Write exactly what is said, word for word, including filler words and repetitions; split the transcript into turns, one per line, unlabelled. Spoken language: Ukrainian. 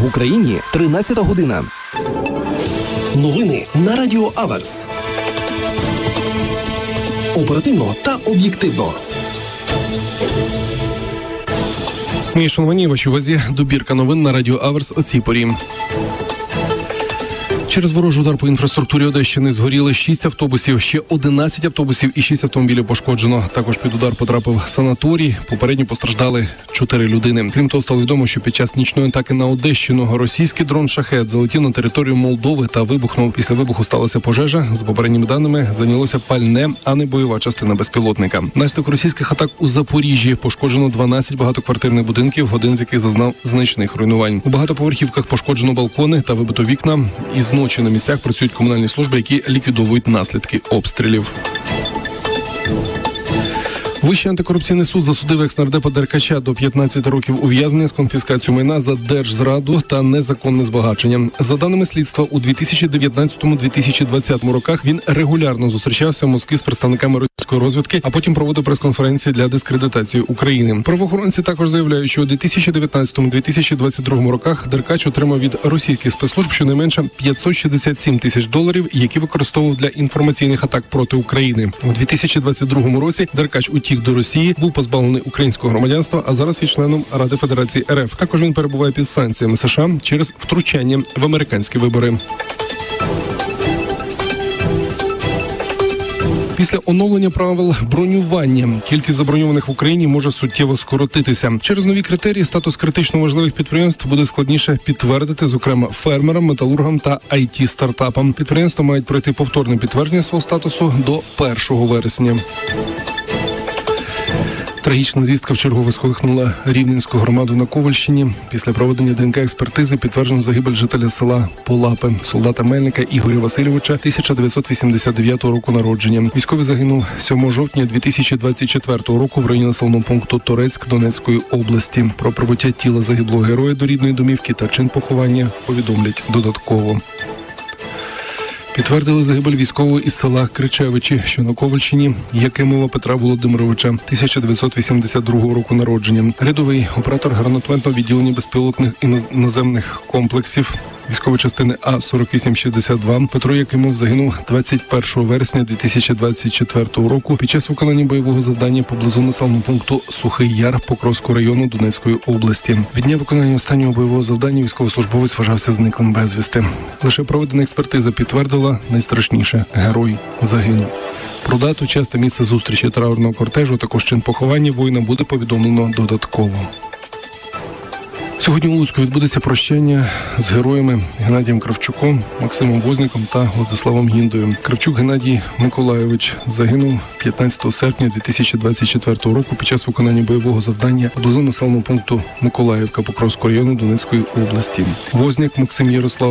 В Україні тринадцята година.
Новини на Радіо Аверс. Оперативно та об'єктивно.
Мої шановні, вашій увазі добірка новин на Радіо Аверс о цій порі. Через ворожий удар по інфраструктурі Одещини згоріли шість автобусів, ще одинадцять автобусів і шість автомобілів пошкоджено. Також під удар потрапив санаторій. Попередньо постраждали чотири людини. Крім того, стало відомо, що під час нічної атаки на Одещину російський дрон «Шахед» залетів на територію Молдови та вибухнув. Після вибуху сталася пожежа. За попередніми даними, зайнялося пальне, а не бойова частина безпілотника. Внаслідок російських атак у Запоріжжі пошкоджено дванадцять багатоквартирних будинків, один з яких зазнав значних руйнувань. У багатоповерхівках пошкоджено балкони та вибито вікна. Із ночі на місцях працюють комунальні служби, які ліквідовують наслідки обстрілів. Вищий антикорупційний суд засудив екс-нардепа Деркача до п'ятнадцяти років ув'язнення з конфіскацією майна за держзраду та незаконне збагачення. За даними слідства, у дві тисячі дев'ятнадцятому - дві тисячі двадцятому роках він регулярно зустрічався в Москві з представниками російської розвідки, а потім проводив прес-конференції для дискредитації України. Правоохоронці також заявляють, що у дві тисячі дев'ятнадцятому - дві тисячі двадцять другому роках Деркач отримав від російських спецслужб щонайменше п'ятсот шістдесят сім тисяч доларів, які використовував для інформаційних атак проти України. У дві тисячі двадцять другому році Деркач утік до Росії, був позбавлений українського громадянства, а зараз є членом Ради Федерації ер еф. Також він перебуває під санкціями США через втручання в американські вибори. Після оновлення правил бронювання кількість заброньованих в Україні може суттєво скоротитися. Через нові критерії статус критично важливих підприємств буде складніше підтвердити, зокрема, фермерам, металургам та ай ті-стартапам. Підприємства мають пройти повторне підтвердження свого статусу до першого вересня. Трагічна звістка вчергове сколихнула Рівненську громаду на Ковальщині. Після проведення ДНК експертизи підтверджено загибель жителя села Полапи, солдата Мельника Ігоря Васильовича, тисяча дев'ятсот вісімдесят дев'ятого року народження. Військовий загинув сьомого жовтня дві тисячі двадцять четвертого року в районі населеного пункту Торецьк Донецької області. Про прибуття тіла загиблого героя до рідної домівки та чин поховання повідомлять додатково. Підтвердили загибель військового із села Кричевичі, що на Ковальщині, Якимова Петра Володимировича, тисяча дев'ятсот вісімдесят другого року народження. Рядовий оператор гранатометного відділення безпілотних і наземних комплексів військової частини А сорок вісім шістдесят два Петро Якимов загинув двадцять першого вересня дві тисячі двадцять четвертого року під час виконання бойового завдання поблизу населеного пункту Сухий Яр Покровського району Донецької області. Від дня виконання останнього бойового завдання військовослужбовець вважався зниклим безвісти. Лише проведена експертиза підтвердила найстрашніше – герой загинув. Про дату, час та місце зустрічі траурного кортежу, також чин поховання воїна буде повідомлено додатково. Сьогодні у Луцьку відбудеться прощання з героями Геннадієм Кравчуком, Максимом Возніком та Владиславом Гіндою. Кравчук Геннадій Миколайович загинув п'ятнадцятого серпня дві тисячі двадцять четвертого року під час виконання бойового завдання поблизу населеного пункту Миколаївка Покровського району Донецької області. Возняк Максим Ярослав